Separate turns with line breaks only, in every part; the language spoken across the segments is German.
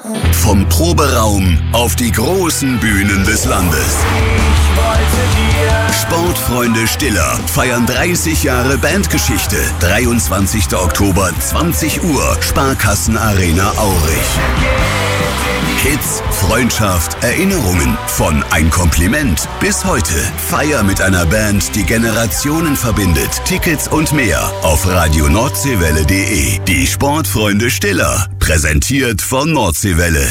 Vom Proberaum auf die großen Bühnen des Landes. Sportfreunde Stiller feiern 30 Jahre Bandgeschichte. 23. Oktober, 20 Uhr, Sparkassenarena Aurich. Hits, Freundschaft, Erinnerungen. Von Ein Kompliment bis heute. Feier mit einer Band, die Generationen verbindet. Tickets und mehr auf radioNordseewelle.de. Die Sportfreunde Stiller. Präsentiert von Nordseewelle.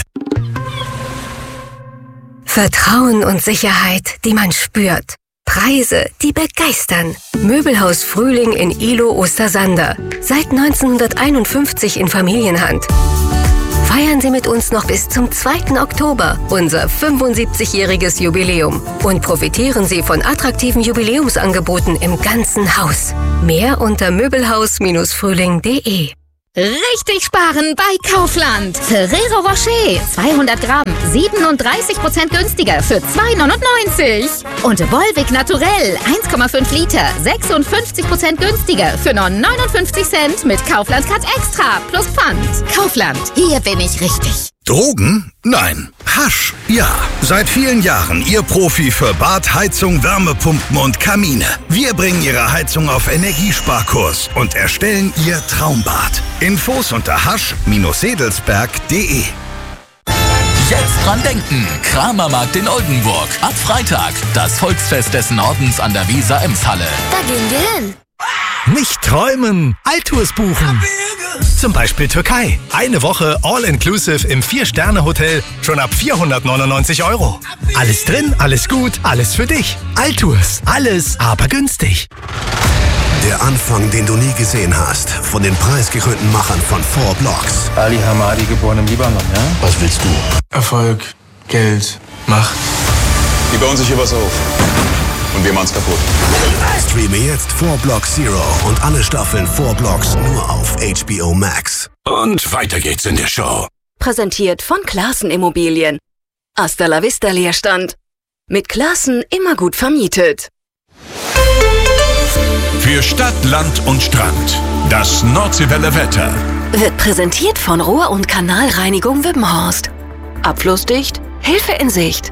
Vertrauen und Sicherheit, die man spürt. Preise, die begeistern. Möbelhaus Frühling in Ihlow Ostersander. Seit 1951 in Familienhand. Feiern Sie mit uns noch bis zum 2. Oktober, unser 75-jähriges Jubiläum. Und profitieren Sie von attraktiven Jubiläumsangeboten im ganzen Haus. Mehr unter möbelhaus-frühling.de.
Richtig sparen bei Kaufland. Ferrero Rocher, 200 Gramm, 37% günstiger für 2,99. Und Volvic Naturell, 1,5 Liter, 56% günstiger für nur 59 Cent mit Kaufland Cut Extra plus Pfand. Kaufland, hier bin ich richtig.
Drogen? Nein. Hasch? Ja. Seit vielen Jahren Ihr Profi für Bad, Heizung, Wärmepumpen und Kamine. Wir bringen Ihre Heizung auf Energiesparkurs und erstellen Ihr Traumbad. Infos unter hasch-sedelsberg.de.
Jetzt dran denken! Kramermarkt in Oldenburg. Ab Freitag das Volksfest des Nordens an der Weser-Emshalle.
Da gehen wir hin.
Nicht träumen, Altours buchen. Zum Beispiel Türkei. Eine Woche All-Inclusive im 4-Sterne-Hotel schon ab 499 €. Alles drin, alles gut, alles für dich. Altours. Alles, aber günstig.
Der Anfang, den du nie gesehen hast. Von den preisgekrönten Machern von 4 Blocks.
Ali Hamadi, geboren im Libanon, ja?
Was willst du?
Erfolg, Geld, Macht.
Die bauen sich hier was auf. Und wir machen's kaputt.
Streame jetzt 4 Blocks Zero und alle Staffeln 4 Blocks nur auf HBO Max.
Und weiter geht's in der Show.
Präsentiert von Classen Immobilien. Hasta la Vista Leerstand. Mit Classen immer gut vermietet.
Für Stadt, Land und Strand. Das Nordseewelle Wetter.
Wird präsentiert von Rohr- und Kanalreinigung Wippenhorst. Abflussdicht, Hilfe in Sicht.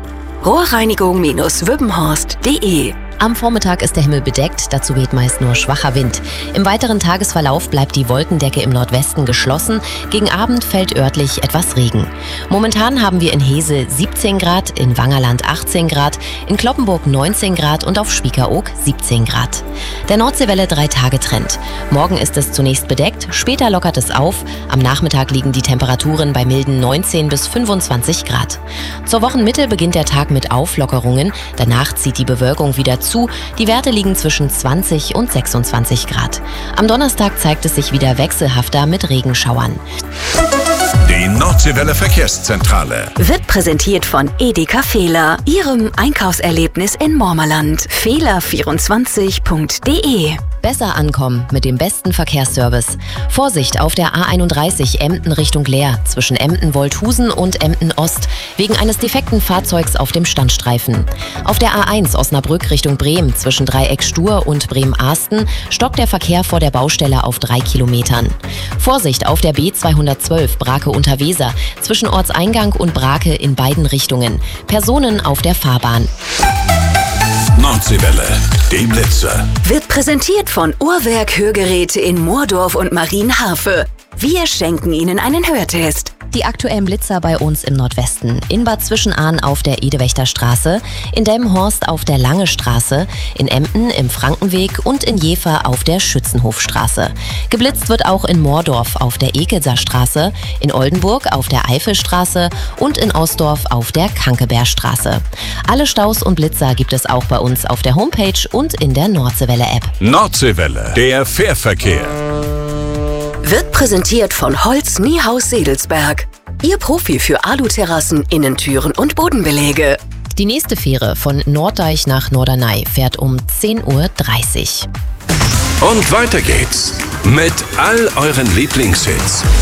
Rohrreinigung-wippenhorst.de.
Am Vormittag ist der Himmel bedeckt, dazu weht meist nur schwacher Wind. Im weiteren Tagesverlauf bleibt die Wolkendecke im Nordwesten geschlossen. Gegen Abend fällt örtlich etwas Regen. Momentan haben wir in Hese 17 Grad, in Wangerland 18 Grad, in Cloppenburg 19 Grad und auf Spiekeroog 17 Grad. Der Nordseewelle 3-Tage-Trend. Morgen ist es zunächst bedeckt, später lockert es auf. Am Nachmittag liegen die Temperaturen bei milden 19 bis 25 Grad. Zur Wochenmitte beginnt der Tag mit Auflockerungen. Danach zieht die Bewölkung wieder zu. Die Werte liegen zwischen 20 und 26 Grad. Am Donnerstag zeigt es sich wieder wechselhafter mit Regenschauern.
Die Nordseewelle Verkehrszentrale.
Wird präsentiert von Edeka Fehler, Ihrem Einkaufserlebnis in Mormerland. Fehler24.de.
Besser ankommen mit dem besten Verkehrsservice. Vorsicht auf der A31 Emden Richtung Leer zwischen Emden-Wolthusen und Emden-Ost wegen eines defekten Fahrzeugs auf dem Standstreifen. Auf der A1 Osnabrück Richtung Bremen zwischen Dreieck Stur und Bremen-Arsten stockt der Verkehr vor der Baustelle auf 3 Kilometern. Vorsicht auf der B212 Brake-Unterweser zwischen Ortseingang und Brake in beiden Richtungen. Personen auf der Fahrbahn.
Nordseewelle, dem Blitzer.
Wird präsentiert von Uhrwerk Hörgeräte in Moordorf und Marienhafe. Wir schenken Ihnen einen Hörtest.
Die aktuellen Blitzer bei uns im Nordwesten. In Bad Zwischenahn auf der Edewächterstraße, in Delmenhorst auf der Lange Straße, in Emden im Frankenweg und in Jever auf der Schützenhofstraße. Geblitzt wird auch in Moordorf auf der Ekelser Straße, in Oldenburg auf der Eifelstraße und in Osdorf auf der Kankebergstraße. Alle Staus und Blitzer gibt es auch bei uns auf der Homepage und in der Nordseewelle-App.
Nordseewelle, der Fährverkehr.
Wird präsentiert von Holz Niehaus Sedelsberg. Ihr Profi für Aluterrassen, Innentüren und Bodenbeläge.
Die nächste Fähre von Norddeich nach Norderney fährt um 10:30 Uhr.
Und weiter geht's mit all euren Lieblingshits.